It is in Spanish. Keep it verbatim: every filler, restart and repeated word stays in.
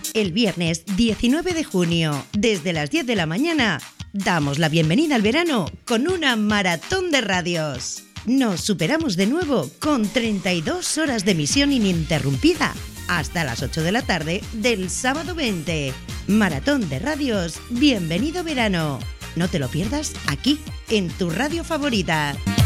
El viernes diecinueve de junio, desde las diez de la mañana, damos la bienvenida al verano con una maratón de radios. Nos superamos de nuevo con treinta y dos horas de emisión ininterrumpida hasta las ocho de la tarde del sábado veinte. Maratón de radios, bienvenido verano. No te lo pierdas aquí, en tu radio favorita.